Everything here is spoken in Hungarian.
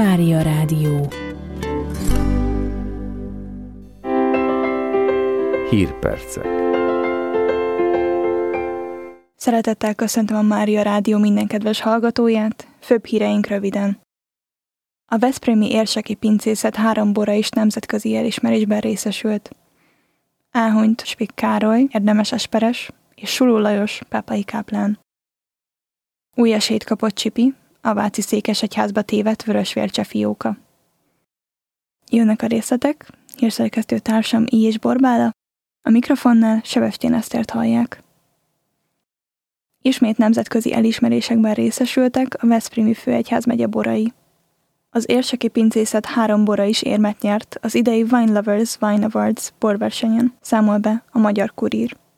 Mária Rádió. Hírpercek. Szeretettel köszöntöm a Mária Rádió minden kedves hallgatóját, főbb híreink röviden. A veszprémi érseki pincészet 3 bora is nemzetközi elismerésben részesült. Elhunyt Spik Károly, érdemes esperes, és Suló Lajos, pápai káplán. Új esélyt kapott Csipi, a váci székesegyházba tévedt vörösvércse fióka. Jönnek a részletek, hírszerkesztő társam I. és Borbála, a mikrofonnál Sebestyen Esztert hallják. Ismét nemzetközi elismerésekben részesültek a veszprémi főegyházmegye borai. Az érseki pincészet 3 bora is érmet nyert az idei Wine Lovers Wine Awards borversenyen, számol be a Magyar Kurír.